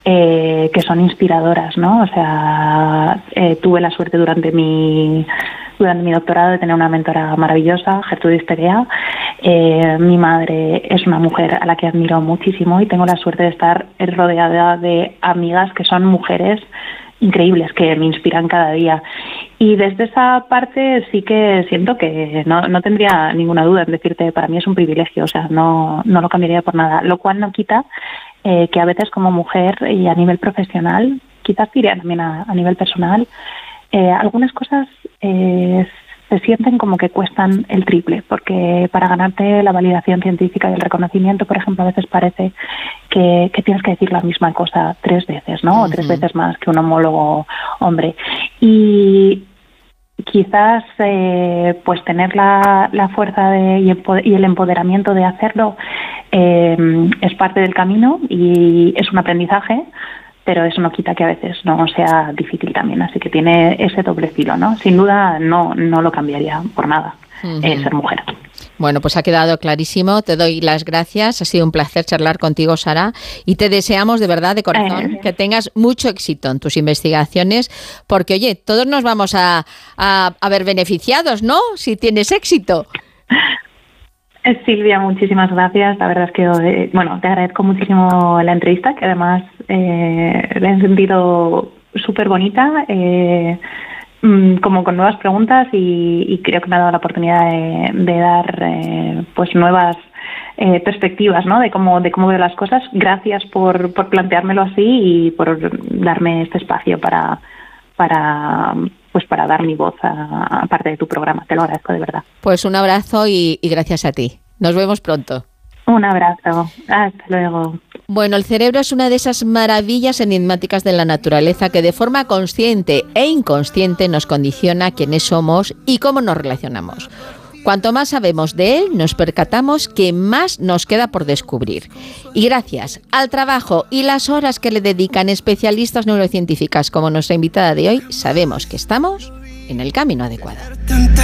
que son inspiradoras, ¿no? O sea, tuve la suerte durante mi doctorado de tener una mentora maravillosa, Gertrudis Terea. Mi madre es una mujer a la que admiro muchísimo y tengo la suerte de estar rodeada de amigas que son mujeres increíbles, que me inspiran cada día. Y desde esa parte sí que siento que no tendría ninguna duda en decirte, para mí es un privilegio, o sea, no lo cambiaría por nada, lo cual no quita que a veces como mujer y a nivel profesional, quizás diría también a nivel personal, algunas cosas se sienten como que cuestan el triple, porque para ganarte la validación científica y el reconocimiento, por ejemplo, a veces parece que tienes que decir la misma cosa 3 veces, ¿no? O 3 veces más que un homólogo hombre. Y quizás pues tener la fuerza y el empoderamiento de hacerlo es parte del camino y es un aprendizaje, pero eso no quita que a veces no sea difícil también, así que tiene ese doble filo, ¿no? Sin duda no lo cambiaría por nada, ser mujer. Bueno, pues ha quedado clarísimo. Te doy las gracias. Ha sido un placer charlar contigo, Sara. Y te deseamos de verdad, de corazón, que tengas mucho éxito en tus investigaciones, porque, oye, todos nos vamos a ver beneficiados, ¿no? Si tienes éxito. Silvia, muchísimas gracias. La verdad es que, te agradezco muchísimo la entrevista, que además la he sentido súper bonita, como con nuevas preguntas y creo que me ha dado la oportunidad de dar pues nuevas perspectivas, ¿no? de cómo veo las cosas. Gracias por planteármelo así y por darme este espacio para dar mi voz a parte de tu programa. Te lo agradezco de verdad. Pues un abrazo y gracias a ti. Nos vemos pronto. Un abrazo. Hasta luego. Bueno, el cerebro es una de esas maravillas enigmáticas de la naturaleza que de forma consciente e inconsciente nos condiciona quiénes somos y cómo nos relacionamos. Cuanto más sabemos de él, nos percatamos que más nos queda por descubrir. Y gracias al trabajo y las horas que le dedican especialistas neurocientíficas como nuestra invitada de hoy, sabemos que estamos en el camino adecuado.